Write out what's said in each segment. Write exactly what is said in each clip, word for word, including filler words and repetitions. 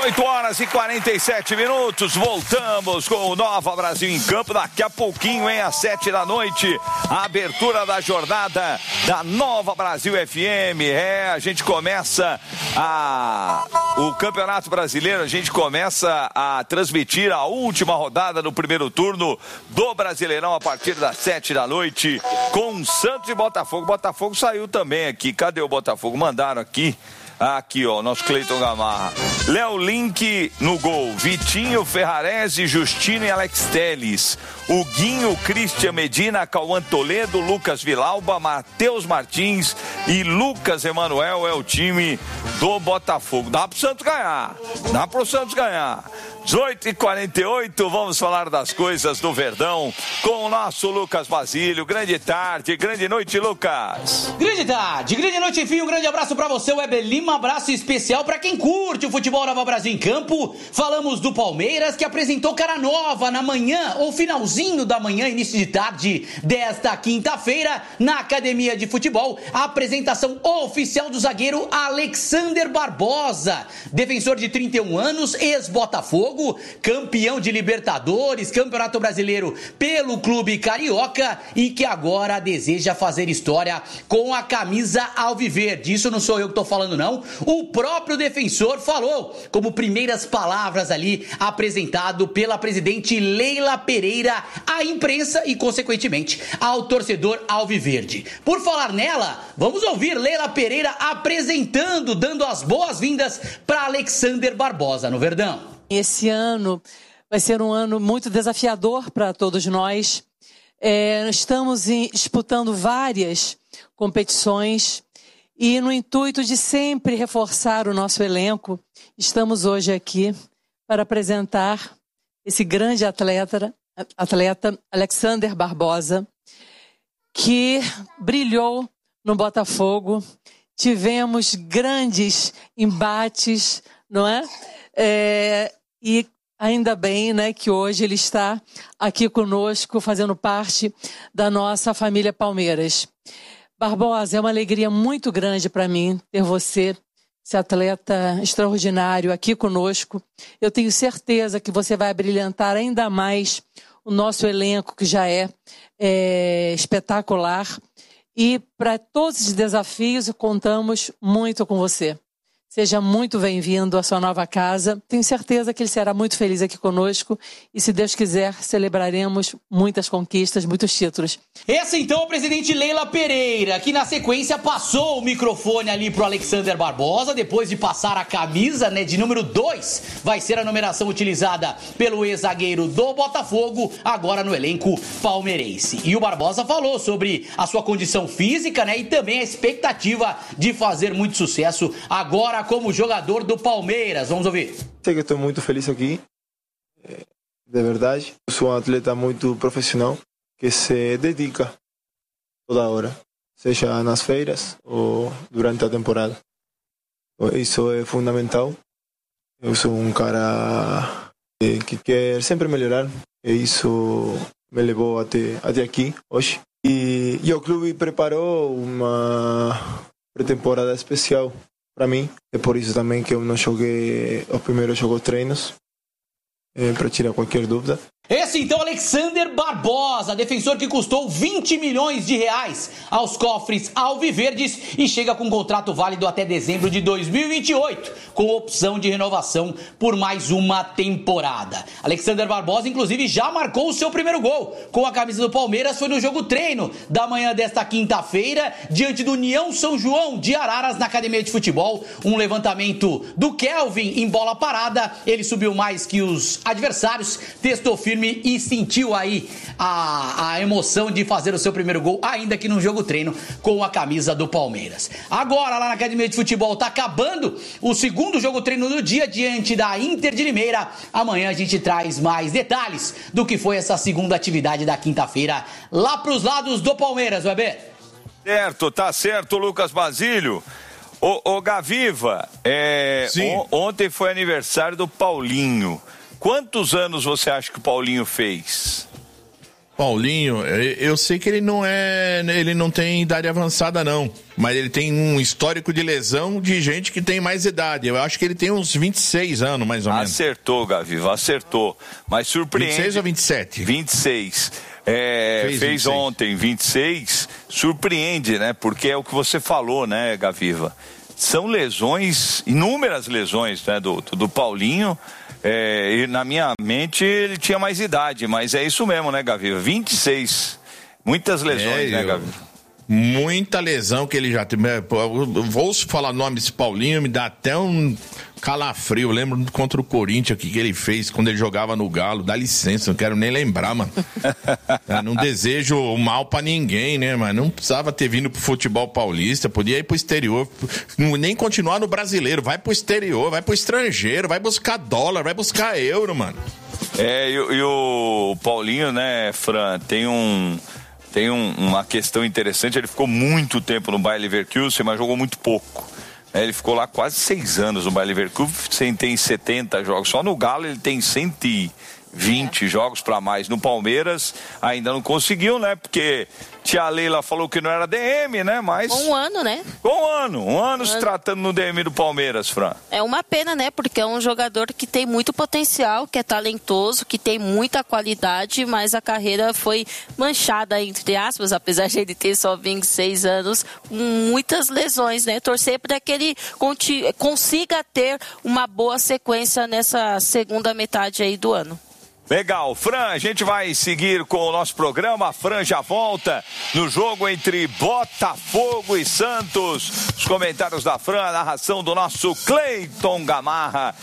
dezoito horas e quarenta e sete minutos, voltamos com o Nova Brasil em Campo, daqui a pouquinho, hein, às sete da noite, a abertura da jornada da Nova Brasil F M, é, a gente começa a, o Campeonato Brasileiro, a gente começa a transmitir a última rodada do primeiro turno do Brasileirão a partir das sete da noite, com Santos e Botafogo. Botafogo saiu também aqui, cadê o Botafogo? Mandaram aqui. Aqui, ó, nosso Cleiton Gamarra. Léo Link no gol. Vitinho, Ferrarese, Justino e Alex Telles. O Guinho, Christian Medina, Cauã Toledo, Lucas Vilauba, Matheus Martins e Lucas Emanuel é o time do Botafogo. Dá pro Santos ganhar. Dá pro Santos ganhar. dezoito e quarenta e oito, vamos falar das coisas do Verdão com o nosso Lucas Basílio. Grande tarde, grande noite, Lucas. Grande tarde, grande noite, enfim, um grande abraço pra você, Weber Lima, um abraço especial pra quem curte o futebol Nova Brasil em Campo. Falamos do Palmeiras, que apresentou cara nova na manhã, ou finalzinho da manhã, início de tarde desta quinta-feira, na Academia de Futebol, a apresentação oficial do zagueiro Alexander Barbosa, defensor de trinta e um anos, ex-Botafogo, campeão de Libertadores, Campeonato Brasileiro pelo Clube Carioca e que agora deseja fazer história com a camisa alviverde. Isso não sou eu que estou falando, não. O próprio defensor falou como primeiras palavras ali apresentado pela presidente Leila Pereira à imprensa e, consequentemente, ao torcedor alviverde. Por falar nela, vamos ouvir Leila Pereira apresentando, dando as boas-vindas para Alexander Barbosa no Verdão. Esse ano vai ser um ano muito desafiador para todos nós. É, estamos em, disputando várias competições e no intuito de sempre reforçar o nosso elenco, estamos hoje aqui para apresentar esse grande atleta, atleta Alexander Barbosa, que brilhou no Botafogo. Tivemos grandes embates, não é? É, e ainda bem, né, que hoje ele está aqui conosco, fazendo parte da nossa família Palmeiras. Barbosa, é uma alegria muito grande para mim ter você, esse atleta extraordinário, aqui conosco. Eu tenho certeza que você vai brilhantar ainda mais o nosso elenco, que já é, é espetacular. E para todos os desafios, contamos muito com você. Seja muito bem-vindo à sua nova casa. Tenho certeza que ele será muito feliz aqui conosco e, se Deus quiser, celebraremos muitas conquistas, muitos títulos. Essa, então, é a presidente Leila Pereira, que na sequência passou o microfone ali pro Alexander Barbosa, depois de passar a camisa, né, de número dois, vai ser a numeração utilizada pelo ex-zagueiro do Botafogo, agora no elenco palmeirense. E o Barbosa falou sobre a sua condição física, né, e também a expectativa de fazer muito sucesso agora como jogador do Palmeiras. Vamos ouvir. Sei que estou muito feliz aqui, de verdade. Sou um atleta muito profissional que se dedica toda hora, seja nas feiras ou durante a temporada. Isso é fundamental. Eu sou um cara que quer sempre melhorar e isso me levou até, até aqui hoje. E, e o clube preparou uma pré-temporada especial para mim. É por isso também que eu não joguei os primeiros jogos treinos, é, para tirar qualquer dúvida. Esse, então, Alexander Barbosa, defensor que custou vinte milhões de reais aos cofres alviverdes e chega com um contrato válido até dezembro de dois mil e vinte e oito, com opção de renovação por mais uma temporada. Alexander Barbosa, inclusive, já marcou o seu primeiro gol com a camisa do Palmeiras, foi no jogo treino da manhã desta quinta-feira, diante do União São João de Araras, na Academia de Futebol. Um levantamento do Kelvin em bola parada, ele subiu mais que os adversários, testou firme e sentiu aí a, a emoção de fazer o seu primeiro gol, ainda que num jogo treino com a camisa do Palmeiras. Agora, lá na Academia de Futebol, tá acabando o segundo jogo treino do dia diante da Inter de Limeira. Amanhã a gente traz mais detalhes do que foi essa segunda atividade da quinta-feira lá pros lados do Palmeiras, Weber. Certo, tá certo, Lucas Basílio. Ô, ô Gaviva, é, on, ontem foi aniversário do Paulinho. Quantos anos você acha que o Paulinho fez? Paulinho, eu sei que ele não é, ele não tem idade avançada não, mas ele tem um histórico de lesão de gente que tem mais idade. Eu acho que ele tem uns vinte e seis anos, mais ou menos. Acertou, Gaviva, acertou. Mas surpreende. vinte e seis ou vinte e sete? vinte e seis. É, fez fez vinte e seis. Ontem vinte e seis. Surpreende, né? Porque é o que você falou, né, Gaviva? São lesões, inúmeras lesões, né, do, do Paulinho. É, e na minha mente ele tinha mais idade, mas é isso mesmo, né, Gaviva? vinte e seis. Muitas lesões, é, né, Gaviva? Muita lesão que ele já tem. Vou falar o nome desse Paulinho, me dá até um calafrio. Eu lembro contra o Corinthians que, que ele fez quando ele jogava no Galo. Dá licença, não quero nem lembrar, mano. Não desejo mal pra ninguém, né, mas não precisava ter vindo pro futebol paulista, podia ir pro exterior, nem continuar no brasileiro. Vai pro exterior, vai pro estrangeiro, vai buscar dólar, vai buscar euro, mano. É, e, e o Paulinho, né, Fran, tem um. Tem um, uma questão interessante, ele ficou muito tempo no Bayer Leverkusen, mas jogou muito pouco. Ele ficou lá quase seis anos no Bayer Leverkusen, tem setenta jogos. Só no Galo ele tem cento e vinte é. jogos para mais. No Palmeiras ainda não conseguiu, né? Porque tia Leila falou que não era D M, né? Mas... Um ano, né? Um ano. Um ano um se ano. tratando no D M do Palmeiras, Fran. É uma pena, né? Porque é um jogador que tem muito potencial, que é talentoso, que tem muita qualidade, mas a carreira foi manchada, entre aspas, apesar de ele ter só vinte e seis anos, com muitas lesões, né? Torcer para que ele consiga ter uma boa sequência nessa segunda metade aí do ano. Legal, Fran, a gente vai seguir com o nosso programa. A Fran já volta no jogo entre Botafogo e Santos. Os comentários da Fran, a narração do nosso Cleiton Gamarra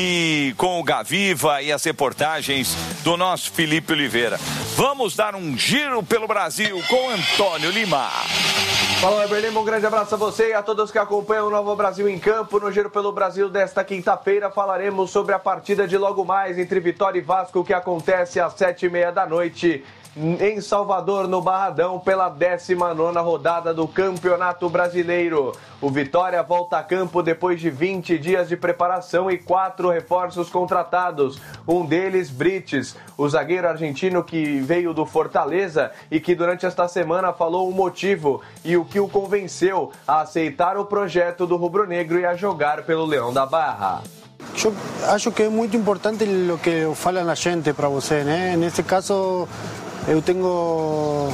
e com o Gaviva e as reportagens do nosso Felipe Oliveira. Vamos dar um giro pelo Brasil com Antônio Lima. Fala, Weber Lima, um grande abraço a você e a todos que acompanham o Novo Brasil em Campo. No Giro pelo Brasil desta quinta-feira falaremos sobre a partida de logo mais entre Vitória e Vasco, que acontece às sete e meia da noite em Salvador, no Barradão, pela décima nona rodada do Campeonato Brasileiro. O Vitória volta a campo depois de vinte dias de preparação e quatro reforços contratados. Um deles, Brites, o zagueiro argentino que veio do Fortaleza e que durante esta semana falou o motivo e o que o convenceu a aceitar o projeto do rubro-negro e a jogar pelo Leão da Barra. Eu acho que é muito importante o que fala a gente para você, né? Nesse caso, eu tenho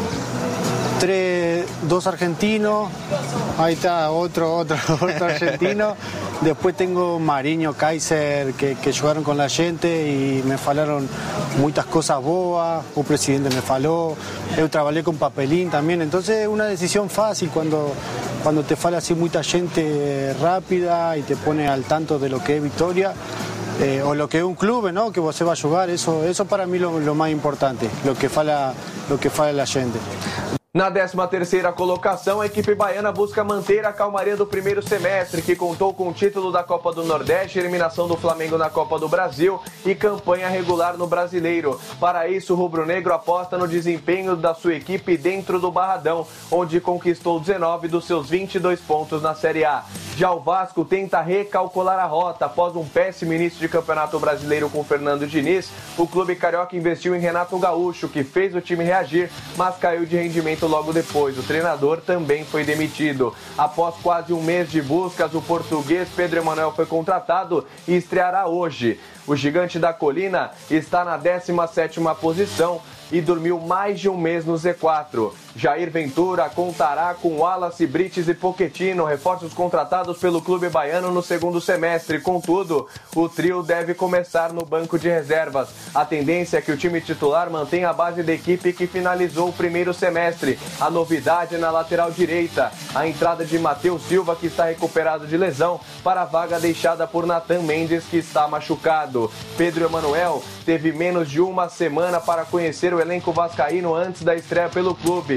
três, dois argentinos, aí está outro, outro, outro argentino. Depois tenho Marinho, Kaiser, que, que jogaram com a gente e me falaram muitas coisas boas. O presidente me falou. Eu trabalhei com Papelín também. Então é uma decisão fácil quando, quando te fala assim muita gente rápida e te põe al tanto de lo que é Vitória. Eh, o lo que es un club, ¿no? Que você va a jugar, eso, eso para mí lo, lo más importante, lo que fala, lo que fala la gente. Na décima terceira colocação, a equipe baiana busca manter a calmaria do primeiro semestre, que contou com o título da Copa do Nordeste, eliminação do Flamengo na Copa do Brasil e campanha regular no Brasileiro. Para isso, o rubro-negro aposta no desempenho da sua equipe dentro do Barradão, onde conquistou dezenove dos seus vinte e dois pontos na Série A. Já o Vasco tenta recalcular a rota. Após um péssimo início de Campeonato Brasileiro com Fernando Diniz, o clube carioca investiu em Renato Gaúcho, que fez o time reagir, mas caiu de rendimento logo depois. O treinador também foi demitido. Após quase um mês de buscas, o português Pedro Emanuel foi contratado e estreará hoje. O gigante da colina está na décima sétima posição e dormiu mais de um mês no Z quatro. Jair Ventura contará com Wallace, Brites e Pochettino, reforços contratados pelo clube baiano no segundo semestre. Contudo, o trio deve começar no banco de reservas. A tendência é que o time titular mantenha a base da equipe que finalizou o primeiro semestre. A novidade na lateral direita, a entrada de Matheus Silva, que está recuperado de lesão, para a vaga deixada por Nathan Mendes, que está machucado. Pedro Emanuel teve menos de uma semana para conhecer o elenco vascaíno antes da estreia pelo clube.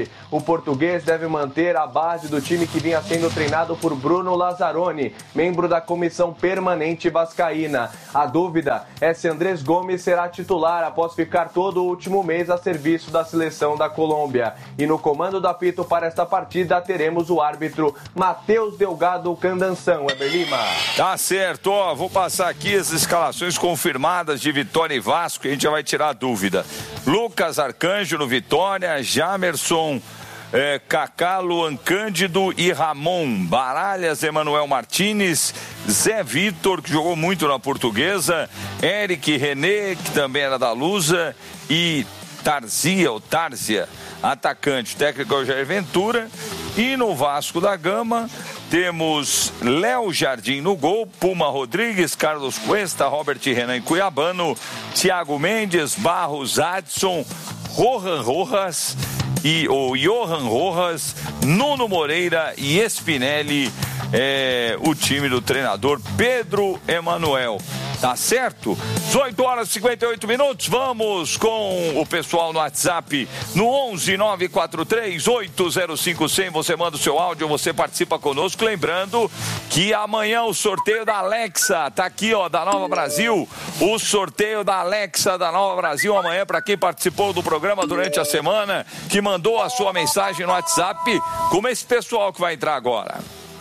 O português deve manter a base do time que vinha sendo treinado por Bruno Lazzaroni, membro da comissão permanente vascaína. A dúvida é se Andrés Gomes será titular após ficar todo o último mês a serviço da seleção da Colômbia. E no comando do apito para esta partida teremos o árbitro Matheus Delgado Candanção. Weber Lima. Tá certo, ó, vou passar aqui as escalações confirmadas de Vitória e Vasco, e a gente já vai tirar a dúvida. Lucas Arcanjo no Vitória, Jamerson, é, Kaká, Luan Cândido e Ramon, Baralhas, Emanuel Martínez, Zé Vitor, que jogou muito na Portuguesa, Eric René, que também era da Lusa, e Tarzia, ou Tárzia, atacante, técnico é o Jair Ventura. E no Vasco da Gama temos Léo Jardim no gol, Puma Rodrigues, Carlos Cuesta, Robert Renan e Cuiabano, Thiago Mendes, Barros, Adson, Rohan Rojas e o Johan Rojas, Nuno Moreira e Spinelli, é, o time do treinador Pedro Emanuel. Tá certo? dezoito horas e cinquenta e oito minutos. Vamos com o pessoal no WhatsApp no onze nove quatro três oito zero cinco zero zero. Você manda o seu áudio, você participa conosco. Lembrando que amanhã o sorteio da Alexa tá aqui, ó, da Nova Brasil. O sorteio da Alexa da Nova Brasil amanhã para quem participou do programa durante a semana, que mandou a sua mensagem no WhatsApp, como esse pessoal que vai entrar agora.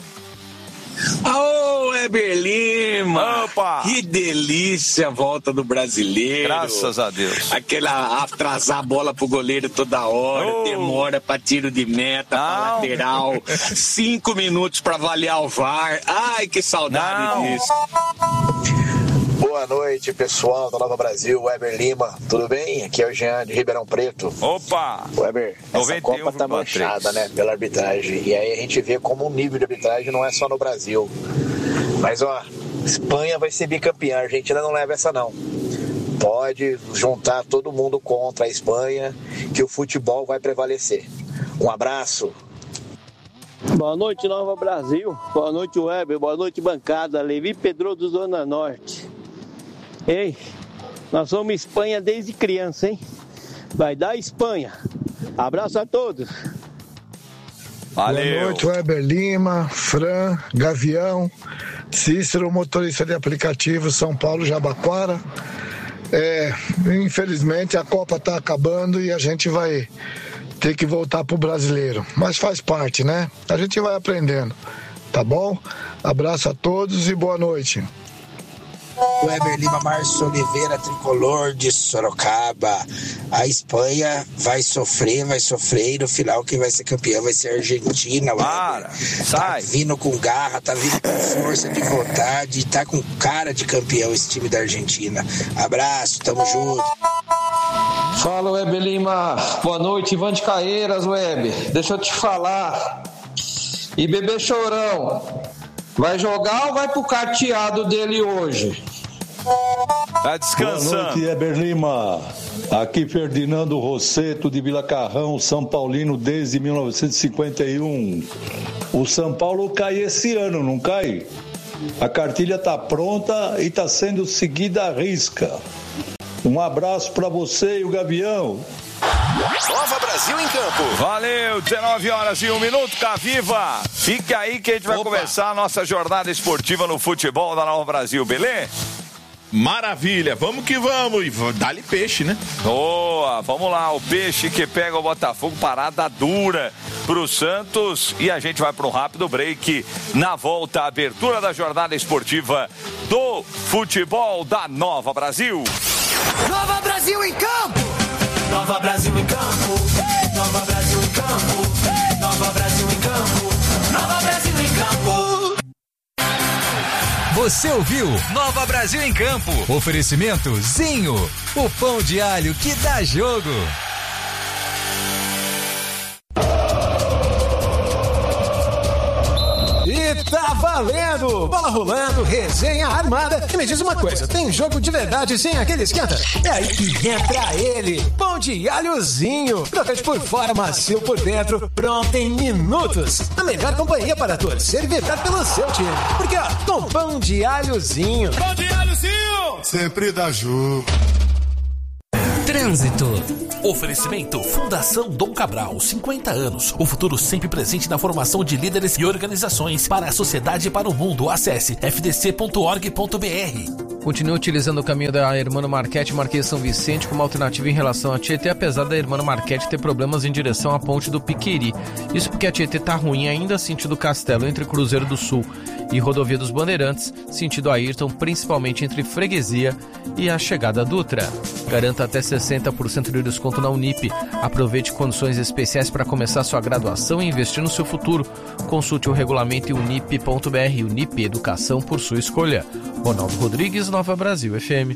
Ô, Weber Lima! Opa! Que delícia a volta do brasileiro! Graças a Deus! Aquela atrasar a bola pro goleiro toda hora, oh. demora pra tiro de meta, pra lateral, cinco minutos pra avaliar o V A R. Ai, que saudade Não. disso! Boa noite, pessoal da Nova Brasil, Weber Lima, tudo bem? Aqui é o Jean de Ribeirão Preto. Opa! Weber, essa Copa tá manchada, né, pela arbitragem. E aí a gente vê como o nível de arbitragem não é só no Brasil. Mas, ó, Espanha vai ser bicampeã, a Argentina não leva essa não. Pode juntar todo mundo contra a Espanha, que o futebol vai prevalecer. Um abraço. Boa noite, Nova Brasil. Boa noite, Weber. Boa noite, bancada. Levi Pedroso, Zona Norte. Ei, nós somos Espanha desde criança, hein? Vai dar Espanha. Abraço a todos. Valeu. Boa noite, Weber Lima, Fran, Gavião, Cícero, motorista de aplicativo, São Paulo, Jabaquara. É, infelizmente a Copa está acabando e a gente vai ter que voltar pro brasileiro, mas faz parte, né? A gente vai aprendendo, tá bom? Abraço a todos e boa noite. Weber Lima, Márcio Oliveira, tricolor de Sorocaba. A Espanha vai sofrer, vai sofrer, e no final quem vai ser campeão vai ser a Argentina. Para, sai. Tá vindo com garra, tá vindo com força de vontade, tá com cara de campeão esse time da Argentina. Abraço, tamo junto. Fala, Weber Lima. Boa noite, Ivan de Caeiras, Weber. Deixa eu te falar. E Bebê Chorão, vai jogar ou vai pro carteado dele hoje? Tá descansando. Boa noite, Weber Lima. Aqui Ferdinando Rosseto de Vila Carrão, São Paulino desde mil novecentos e cinquenta e um. O São Paulo cai esse ano, não cai? A cartilha tá pronta e tá sendo seguida à risca. Um abraço para você e o Gavião. Nova Brasil em campo. Valeu, dezenove horas e um minuto, Caviva. Fique aí que a gente vai Opa. começar a nossa jornada esportiva no futebol da Nova Brasil, beleza? Maravilha, vamos que vamos. E dá-lhe peixe, né? Boa, vamos lá. O peixe que pega o Botafogo, parada dura pro Santos. E a gente vai para um rápido break. Na volta, a abertura da jornada esportiva do futebol da Nova Brasil. Nova Brasil em campo! Nova Brasil em campo! Nova Brasil em campo! Nova Brasil em campo! Nova Brasil em campo! Você ouviu Nova Brasil em Campo. Oferecimento Zinho, o pão de alho que dá jogo. E tá valendo! Bola rolando, resenha armada. E me diz uma coisa, tem jogo de verdade sem aquele esquenta? É aí que entra ele, pão de alhozinho. Crocante por fora, macio por dentro, pronto em minutos. A melhor companhia para torcer e vibrar pelo seu time. Porque ó, com pão de alhozinho. Pão de alhozinho! Sempre dá jogo. Trânsito. Oferecimento Fundação Dom Cabral, cinquenta anos. O futuro sempre presente na formação de líderes e organizações para a sociedade e para o mundo. Acesse f d c ponto org ponto b r. Continua utilizando o caminho da Hermano Marquete Marquês São Vicente como alternativa em relação a Tietê, apesar da Hermano Marquete ter problemas em direção à ponte do Piqueri. Isso porque a Tietê tá ruim ainda sentido Castelo entre Cruzeiro do Sul e Rodovia dos Bandeirantes, sentido Ayrton, principalmente entre Freguesia e a chegada Dutra. Garanta até sessenta por cento de desconto na Unip. Aproveite condições especiais para começar sua graduação e investir no seu futuro. Consulte o regulamento em unip ponto b r. Unip, educação por sua escolha. Ronaldo Rodrigues, Nova Brasil F M.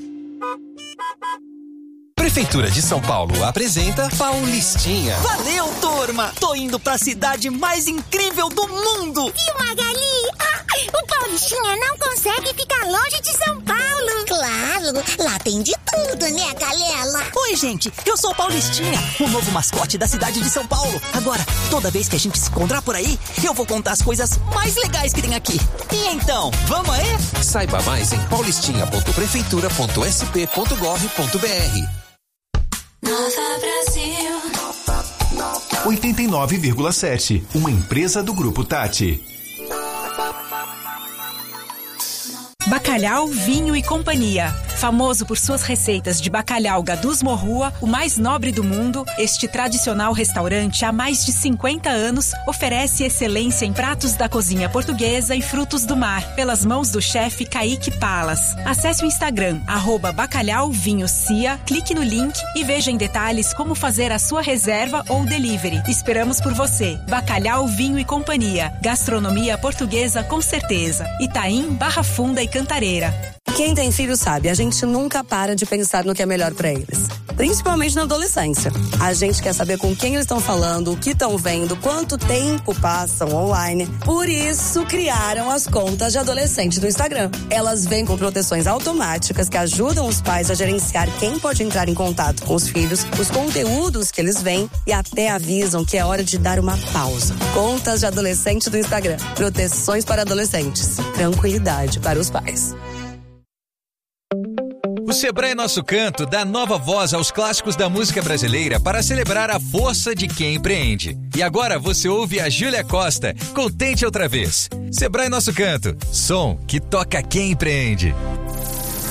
Prefeitura de São Paulo apresenta Paulistinha. Valeu, turma! Tô indo pra cidade mais incrível do mundo! Viu, Magali? Ah, o Paulistinha não consegue ficar longe de São Paulo. Claro, lá tem de tudo, né, Galela? Oi, gente, eu sou o Paulistinha, o novo mascote da cidade de São Paulo. Agora, toda vez que a gente se encontrar por aí, eu vou contar as coisas mais legais que tem aqui. E então, vamos aí? Saiba mais em paulistinha ponto prefeitura ponto s p ponto gov ponto b r. Nova Brasil. oitenta e nove vírgula sete, uma empresa do Grupo Tati. Bacalhau, Vinho e Companhia. Famoso por suas receitas de bacalhau Gadus Morrua, o mais nobre do mundo, este tradicional restaurante há mais de cinquenta anos oferece excelência em pratos da cozinha portuguesa e frutos do mar, pelas mãos do chefe Kaique Palas. Acesse o Instagram, arroba Bacalhau Vinho Cia, clique no link e veja em detalhes como fazer a sua reserva ou delivery. Esperamos por você. Bacalhau, Vinho e Companhia. Gastronomia portuguesa com certeza. Itaim, Barra Funda e Cantareira. Quem tem filho sabe, a gente nunca para de pensar no que é melhor pra eles. Principalmente na adolescência. A gente quer saber com quem eles estão falando, o que estão vendo, quanto tempo passam online. Por isso, criaram as contas de adolescente do Instagram. Elas vêm com proteções automáticas que ajudam os pais a gerenciar quem pode entrar em contato com os filhos, os conteúdos que eles veem e até avisam que é hora de dar uma pausa. Contas de adolescente do Instagram. Proteções para adolescentes. Tranquilidade para os pais. O Sebrae Nosso Canto dá nova voz aos clássicos da música brasileira para celebrar a força de quem empreende. E agora você ouve a Júlia Costa com Tente Outra Vez. Sebrae Nosso Canto, som que toca quem empreende.